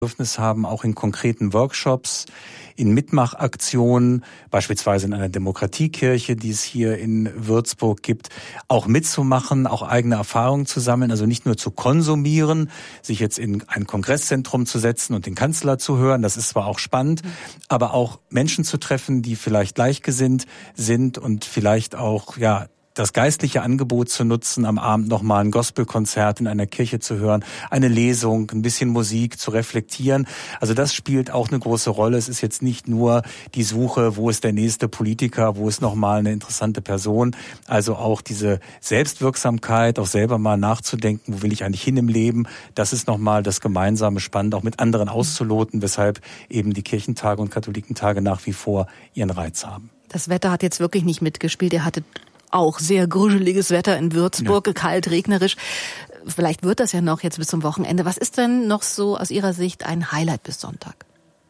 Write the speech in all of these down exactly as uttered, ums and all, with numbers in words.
Bedürfnis haben, auch in konkreten Workshops, in Mitmachaktionen, beispielsweise in einer Demokratiekirche, die es hier in Würzburg gibt, auch mitzumachen, auch eigene Erfahrungen zu sammeln, also nicht nur zu konsumieren, sich jetzt in ein Kongresszentrum zu setzen und den Kanzler zu hören, das ist zwar auch spannend, aber auch Menschen zu treffen, die vielleicht gleichgesinnt sind und vielleicht auch, ja, das geistliche Angebot zu nutzen, am Abend nochmal ein Gospelkonzert in einer Kirche zu hören, eine Lesung, ein bisschen Musik zu reflektieren. Also das spielt auch eine große Rolle. Es ist jetzt nicht nur die Suche, wo ist der nächste Politiker, wo ist nochmal eine interessante Person. Also auch diese Selbstwirksamkeit, auch selber mal nachzudenken, wo will ich eigentlich hin im Leben. Das ist nochmal das gemeinsame Spannende, auch mit anderen auszuloten, weshalb eben die Kirchentage und Katholikentage nach wie vor ihren Reiz haben. Das Wetter hat jetzt wirklich nicht mitgespielt. Ihr hattet auch sehr gruseliges Wetter in Würzburg, ja. Kalt, regnerisch. Vielleicht wird das ja noch jetzt bis zum Wochenende. Was ist denn noch so aus Ihrer Sicht ein Highlight bis Sonntag?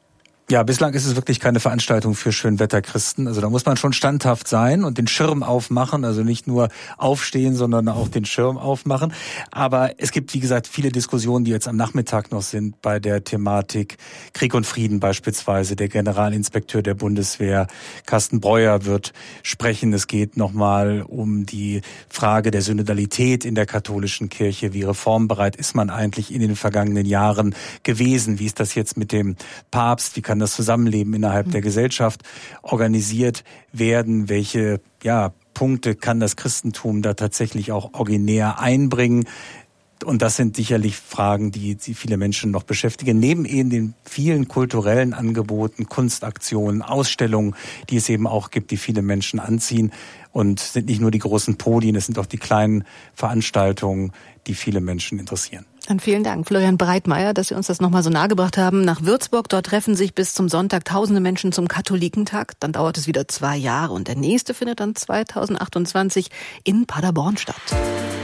Ja, bislang ist es wirklich keine Veranstaltung für Schönwetterchristen. Also da muss man schon standhaft sein und den Schirm aufmachen, also nicht nur aufstehen, sondern auch den Schirm aufmachen. Aber es gibt, wie gesagt, viele Diskussionen, die jetzt am Nachmittag noch sind bei der Thematik Krieg und Frieden beispielsweise. Der Generalinspekteur der Bundeswehr, Carsten Breuer, wird sprechen. Es geht nochmal um die Frage der Synodalität in der katholischen Kirche. Wie reformbereit ist man eigentlich in den vergangenen Jahren gewesen? Wie ist das jetzt mit dem Papst? Wie kann das Zusammenleben innerhalb mhm. der Gesellschaft organisiert werden? Welche ja, Punkte kann das Christentum da tatsächlich auch originär einbringen? Und das sind sicherlich Fragen, die, die viele Menschen noch beschäftigen. Neben eben den vielen kulturellen Angeboten, Kunstaktionen, Ausstellungen, die es eben auch gibt, die viele Menschen anziehen. Und sind nicht nur die großen Podien, es sind auch die kleinen Veranstaltungen, die viele Menschen interessieren. Dann vielen Dank, Florian Breitmeier, dass Sie uns das nochmal so nahegebracht haben. Nach Würzburg, dort treffen sich bis zum Sonntag tausende Menschen zum Katholikentag. Dann dauert es wieder zwei Jahre und der nächste findet dann zweitausendachtundzwanzig in Paderborn statt.